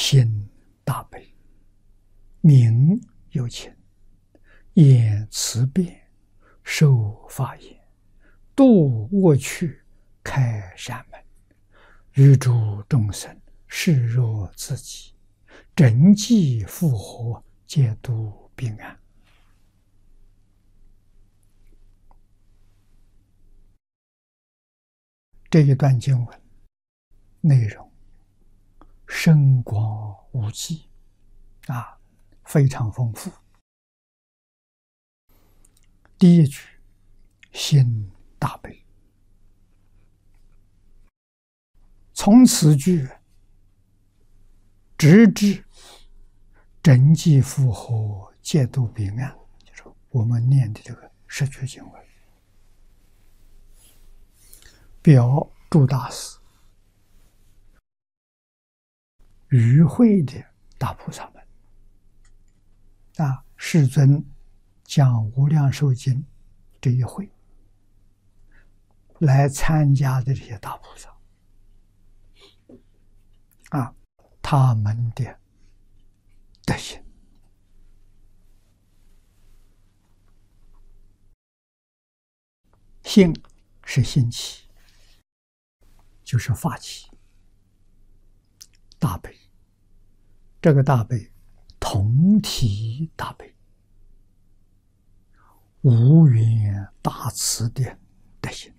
心大悲，名有情，言慈悲，受法言，度恶趣，开善门，与诸众生视若自己，真济复活，皆度平安。这一段经文内容深广无际非常丰富。第一句心大悲，从此句直至真济复活，戒度平安，就是我们念的这个十句经文，表诸大师与会的大菩萨们世尊讲无量寿经这一会来参加的这些大菩萨他们的德行。性是心起，就是法起，大悲，这个大悲同体大悲，无缘大慈的德行